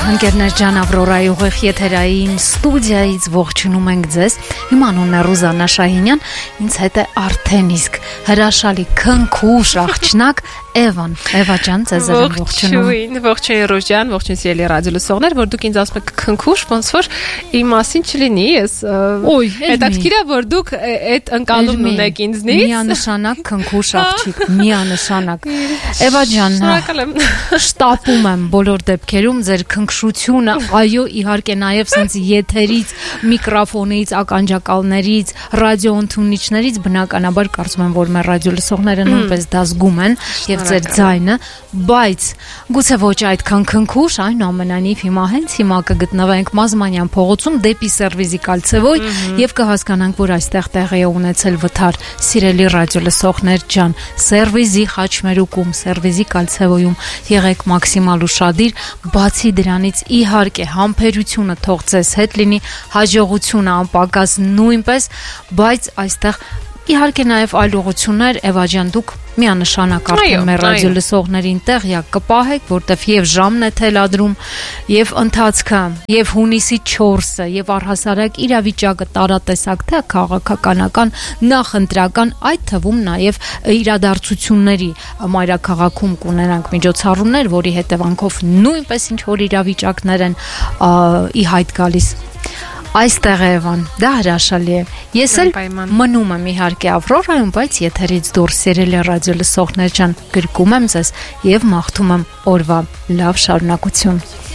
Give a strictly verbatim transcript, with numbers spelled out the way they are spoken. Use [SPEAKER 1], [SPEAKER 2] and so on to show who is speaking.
[SPEAKER 1] Ընկերներ ջան, Ավրորայի ուղիղ եթերային ստուդիայից ողջունում ենք ձեզ։ Իմ անունն է Ռուզաննա Շահինյան, ինձ հետ է արդեն իսկ հրաշալի քնքուշ աղջնակ Էվան։ Էվա ջան, ձեզ եմ ողջունում։
[SPEAKER 2] Ողջույն, ողջույն Ռուժան, ողջույն սիրելի ռադիոլսողներ, որ դուք ինձ ասում եք քնքուշ, ոնց որ իմ մասին չլինի, ես
[SPEAKER 1] Ոյ,
[SPEAKER 2] հետաքրքիր է, որ դուք այդ ընկալումն ունեք ինձնից։
[SPEAKER 1] Միանշանակ քնքուշ աղջիկ, միանշանակ։ Էվա ջան,
[SPEAKER 2] շնորհակալ եմ։
[SPEAKER 1] Շտապում եմ բոլոր դեպքերում ձեր քնքշությունը, այո, իհարկե նաև sense եթերից, միկրոֆոնից, ականջակալներից, ռադիոընդունիչներից բնականաբար կարծում եմ, որ մեր ռադիոլսողները նույնպես դա զգում են եւ ձեր ձայնը, բայց գուցե ոչ այդքան քնքուշ, այնուամենայնիվ հիմա հենց հիմա կգտնվենք Մազմանյան փողոցում դեպի Սերվիզի Կալցևոյ եւ կհասկանանք, որ այստեղ տեղի է ունեցել վթար։ Սիրելի ռադիոլսողներ ջան, Սերվիզի խաչմերուկում, Սերվիզի Կալցևոյում եղեք մաքսիմալ ուշադիր, բացի դրանից իհարկե համբերությունը թող ձեզ հետ լինի, հաջողությունը անպակաս նույնպես, բայց այստեղ իհարկե նաև այլ ուղղություններ, Էվա ջան, դուք միանշանակ արդեն մեր ռադիոլսողներին տեղյակ կպահեք, որտեվ եւ ժամն է թելադրում, եւ ընթացքը, եւ հունիսի չորսը, եւ առհասարակ իրավիճակը տարատեսակ թե քաղաքականական, նախընտրական, այդ թվում նաեւ իրադարձությունների մայրաքաղաքում կունենանք միջոցառումներ, որի հետևանքով նույնպես ինչ որ իրավիճակներ են ի հայտ գալիս։ Այստեղ Էվան, դա հրաշալի է։ Ես էլ մնում եմ իհարկե Ավրորայում, բայց եթերից դուրս սիրելի ռադիոլսողներ ջան, գրկում եմ ձեզ եւ մաղթում եմ օրվա լավ շարունակություն։